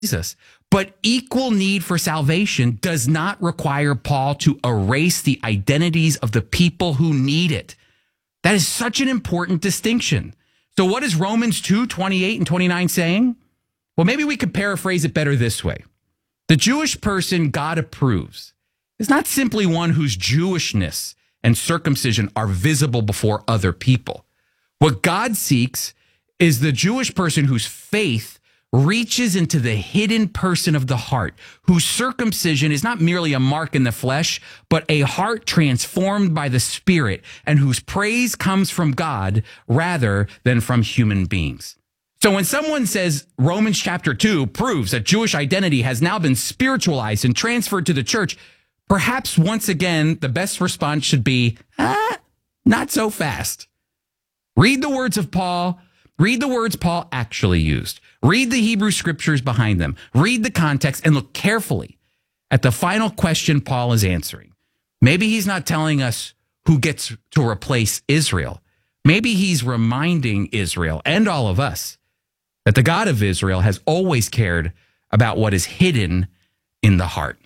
Jesus. But equal need for salvation does not require Paul to erase the identities of the people who need it. That is such an important distinction. So what is Romans 2:28 and 29 saying? Well, maybe we could paraphrase it better this way. The Jewish person God approves is not simply one whose Jewishness and circumcision are visible before other people. What God seeks is the Jewish person whose faith reaches into the hidden person of the heart, whose circumcision is not merely a mark in the flesh, but a heart transformed by the Spirit, and whose praise comes from God rather than from human beings. So when someone says Romans chapter 2 proves that Jewish identity has now been spiritualized and transferred to the church, perhaps once again, the best response should be, not so fast. Read the words of Paul. Read the words Paul actually used. Read the Hebrew scriptures behind them. Read the context and look carefully at the final question Paul is answering. Maybe he's not telling us who gets to replace Israel. Maybe he's reminding Israel and all of us that the God of Israel has always cared about what is hidden in the heart.